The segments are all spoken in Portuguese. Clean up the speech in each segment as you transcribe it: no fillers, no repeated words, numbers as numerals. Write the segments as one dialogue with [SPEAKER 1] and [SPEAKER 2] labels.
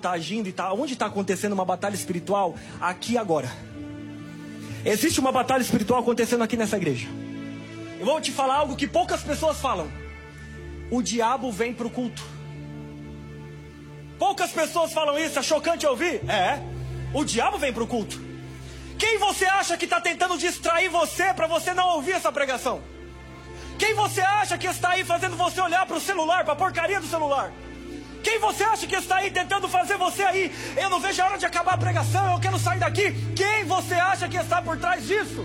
[SPEAKER 1] está agindo e onde está acontecendo uma batalha espiritual? Aqui agora. Existe uma batalha espiritual acontecendo aqui nessa igreja. Eu vou te falar algo que poucas pessoas falam. O diabo vem para o culto. Poucas pessoas falam isso, é chocante ouvir? O diabo vem para o culto. Quem você acha que está tentando distrair você para você não ouvir essa pregação? Quem você acha que está aí fazendo você olhar para o celular, para a porcaria do celular? Quem você acha que está aí tentando fazer você aí? Eu não vejo a hora de acabar a pregação, eu quero sair daqui. Quem você acha que está por trás disso?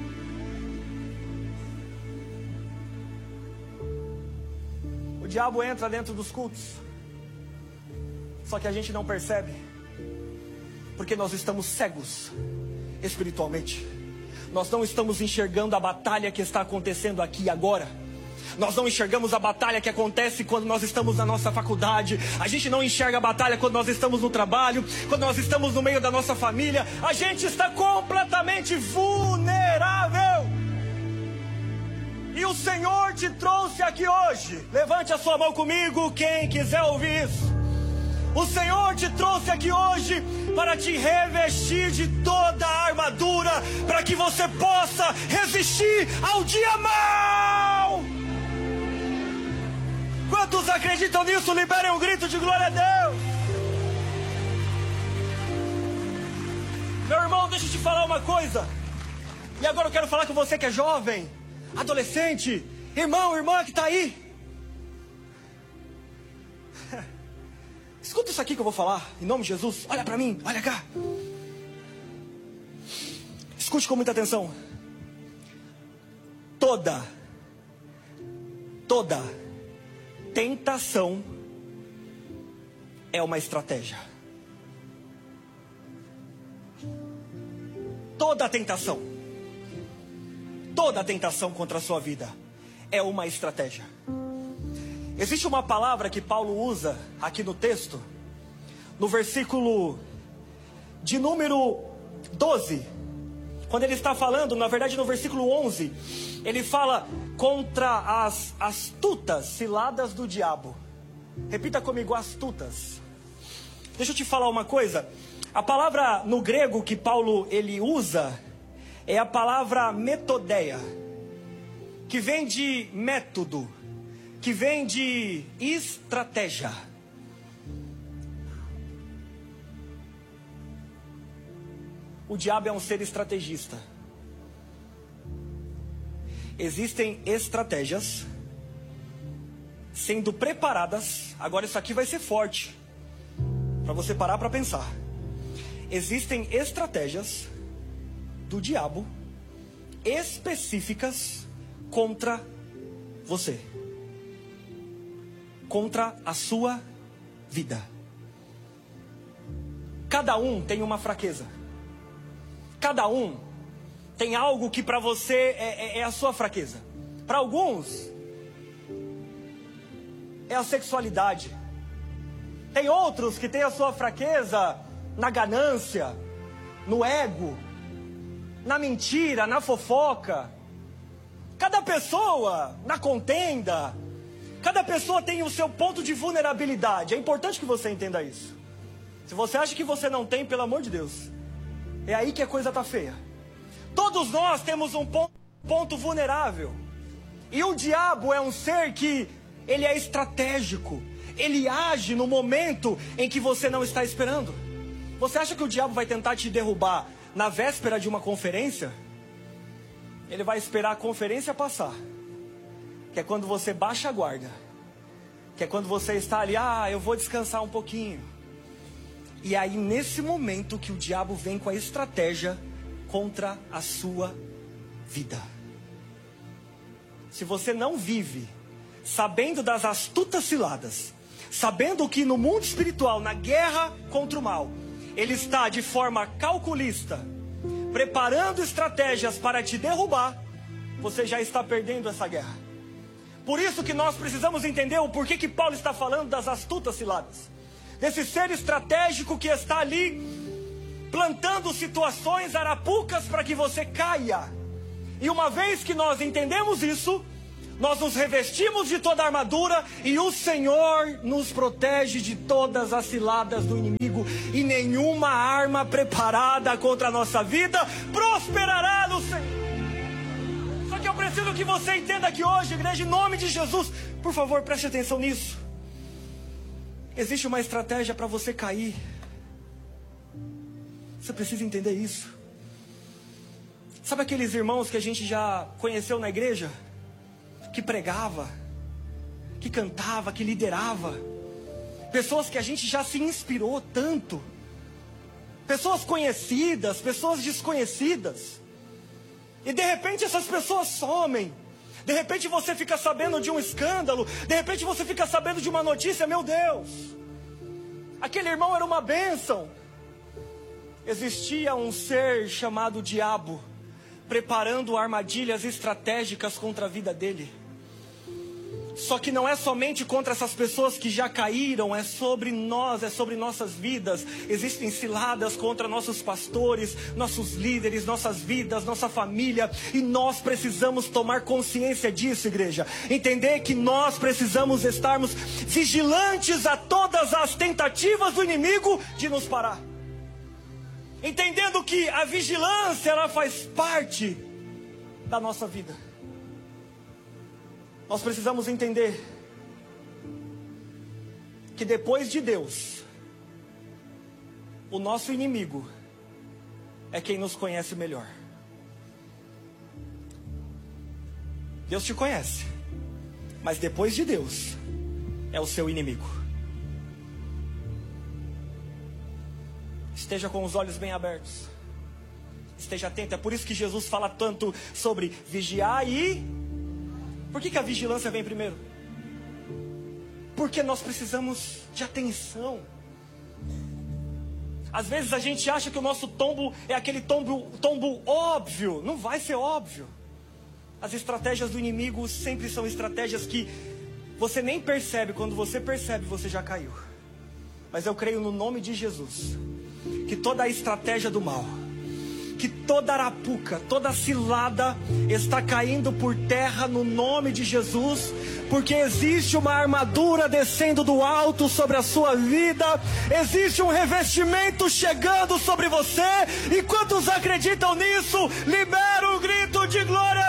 [SPEAKER 1] O diabo entra dentro dos cultos. Só que a gente não percebe. Porque nós estamos cegos espiritualmente. Nós não estamos enxergando a batalha que está acontecendo aqui e agora. Nós não enxergamos a batalha que acontece quando nós estamos na nossa faculdade. A gente não enxerga a batalha quando nós estamos no trabalho, quando nós estamos no meio da nossa família. A gente está completamente vulnerável. E o Senhor te trouxe aqui hoje. Levante a sua mão comigo, quem quiser ouvir isso. O Senhor te trouxe aqui hoje para te revestir de toda a armadura, para que você possa resistir ao dia mau. Quantos acreditam nisso? Liberem um grito de glória a Deus. Meu irmão, deixa eu te falar uma coisa. E agora eu quero falar com você que é jovem, adolescente, irmão, irmã que está aí. Escuta isso aqui que eu vou falar, em nome de Jesus. Olha para mim, olha cá. Escute com muita atenção. Toda tentação é uma estratégia. Toda tentação contra a sua vida é uma estratégia. Existe uma palavra que Paulo usa aqui no texto, no versículo de número 12, quando ele está falando, na verdade no versículo 11, ele fala contra as astutas ciladas do diabo. Repita comigo, astutas. Deixa eu te falar uma coisa. A palavra no grego que Paulo ele usa é a palavra metodeia, que vem de método, que vem de estratégia. O diabo é um ser estrategista. Existem estratégias sendo preparadas. Agora isso aqui vai ser forte, para você parar para pensar. Existem estratégias do diabo específicas contra você, contra a sua vida. Cada um tem uma fraqueza. Cada um tem algo que para você é a sua fraqueza. Para alguns é a sexualidade. Tem outros que têm a sua fraqueza na ganância, no ego, na mentira, na fofoca. Cada pessoa na contenda. Cada pessoa tem o seu ponto de vulnerabilidade. É importante que você entenda isso. Se você acha que você não tem, pelo amor de Deus, é aí que a coisa está feia. Todos nós temos um ponto vulnerável. E o diabo é um ser que ele é estratégico. Ele age no momento em que você não está esperando. Você acha que o diabo vai tentar te derrubar na véspera de uma conferência? Ele vai esperar a conferência passar, que é quando você baixa a guarda, que é quando você está ali, eu vou descansar um pouquinho. E aí nesse momento que o diabo vem com a estratégia contra a sua vida. Se você não vive sabendo das astutas ciladas, sabendo que no mundo espiritual, na guerra contra o mal, ele está de forma calculista, preparando estratégias para te derrubar, você já está perdendo essa guerra. Por isso que nós precisamos entender o porquê que Paulo está falando das astutas ciladas. Desse ser estratégico que está ali, plantando situações arapucas para que você caia. E uma vez que nós entendemos isso, nós nos revestimos de toda a armadura e o Senhor nos protege de todas as ciladas do inimigo, e nenhuma arma preparada contra a nossa vida prosperará no Senhor. Só que eu preciso que você entenda aqui hoje, igreja, em nome de Jesus, por favor, preste atenção nisso. Existe uma estratégia para você cair. Você precisa entender isso. Sabe aqueles irmãos que a gente já conheceu na igreja? Que pregava, que cantava, que liderava. Pessoas que a gente já se inspirou tanto. Pessoas conhecidas, pessoas desconhecidas. E de repente essas pessoas somem. De repente você fica sabendo de um escândalo. De repente você fica sabendo de uma notícia. Meu Deus, aquele irmão era uma bênção. Existia um ser chamado diabo, preparando armadilhas estratégicas contra a vida dele. Só que não é somente contra essas pessoas que já caíram, é sobre nós, é sobre nossas vidas. Existem ciladas contra nossos pastores, nossos líderes, nossas vidas, nossa família. E nós precisamos tomar consciência disso, igreja. Entender que nós precisamos estarmos vigilantes a todas as tentativas do inimigo de nos parar. Entendendo que a vigilância, ela faz parte da nossa vida. Nós precisamos entender que depois de Deus, o nosso inimigo é quem nos conhece melhor. Deus te conhece, mas depois de Deus, é o seu inimigo. Esteja com os olhos bem abertos. Esteja atento. É por isso que Jesus fala tanto sobre vigiar e... Por que a vigilância vem primeiro? Porque nós precisamos de atenção. Às vezes a gente acha que o nosso tombo é aquele tombo óbvio. Não vai ser óbvio. As estratégias do inimigo sempre são estratégias que você nem percebe. Quando você percebe, você já caiu. Mas eu creio no nome de Jesus que toda a estratégia do mal, que toda arapuca, toda cilada está caindo por terra no nome de Jesus, porque existe uma armadura descendo do alto sobre a sua vida, existe um revestimento chegando sobre você, e quantos acreditam nisso, libera um grito de glória